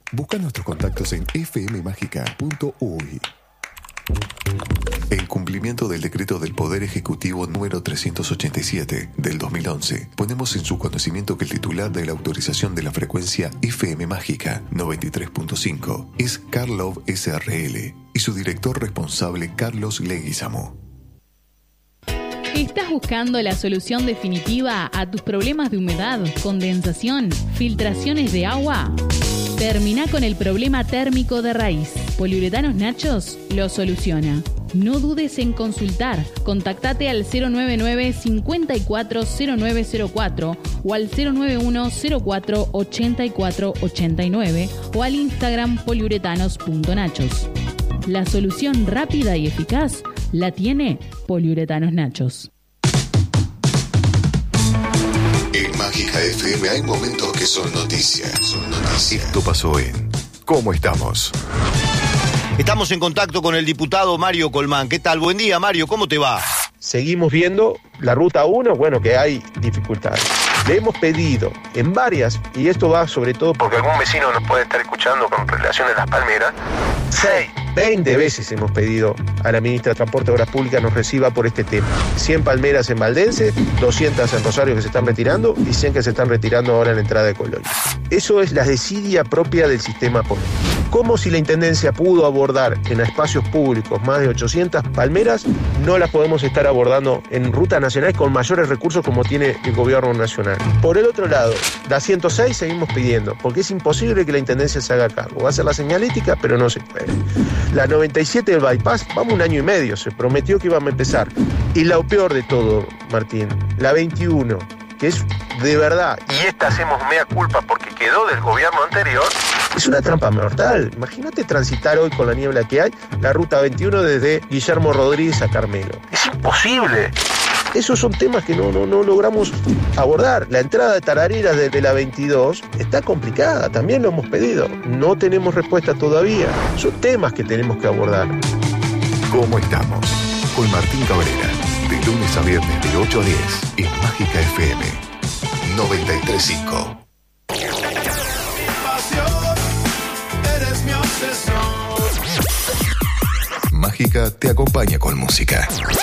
Busca nuestros contactos en fmmagica.uy. En cumplimiento del decreto del Poder Ejecutivo número 387 del 2011, ponemos en su conocimiento que el titular de la autorización de la frecuencia FM Mágica 93.5 es Karlov SRL y su director responsable Carlos Leguizamo. ¿Estás buscando la solución definitiva a tus problemas de humedad, condensación, filtraciones de agua? Termina con el problema térmico de raíz. Poliuretanos Nachos lo soluciona. No dudes en consultar. Contactate al 099 540904 o al 091 04 84 89 o al Instagram poliuretanos.nachos. La solución rápida y eficaz la tiene Poliuretanos Nachos. En Mágica FM hay momentos que son noticias. Esto pasó en ¿Cómo estamos? Estamos en contacto con el diputado Mario Colmán. ¿Qué tal? Buen día, Mario. ¿Cómo te va? Seguimos viendo la ruta 1, bueno, que hay dificultades. Le hemos pedido en varias, y esto va sobre todo porque algún vecino nos puede estar escuchando con relación a Las Palmeras, 20 veces hemos pedido a la ministra de Transporte y Obras Públicas nos reciba por este tema. 100 palmeras en Valdense, 200 en Rosario que se están retirando y 100 que se están retirando ahora en la entrada de Colonia. Eso es la desidia propia del sistema político. Como si la Intendencia pudo abordar en espacios públicos más de 800 palmeras, no las podemos estar abordando en rutas nacionales con mayores recursos como tiene el gobierno nacional. Por el otro lado, la 106 seguimos pidiendo, porque es imposible que la Intendencia se haga cargo. Va a ser la señalética, pero no se puede. La 97 del bypass, vamos 1 año y medio, se prometió que íbamos a empezar. Y lo peor de todo, Martín, la 21, que es de verdad, y esta hacemos mea culpa porque quedó del gobierno anterior, es una trampa mortal. Imagínate transitar hoy con la niebla que hay, la ruta 21 desde Guillermo Rodríguez a Carmelo. Es imposible. Esos son temas que no logramos abordar. La entrada de Tarareras desde la 22 está complicada, también lo hemos pedido. No tenemos respuesta todavía. Son temas que tenemos que abordar. ¿Cómo estamos? Con Martín Cabrera, de lunes a viernes de 8 a 10 en Mágica FM 93.5. Mágica te acompaña con música.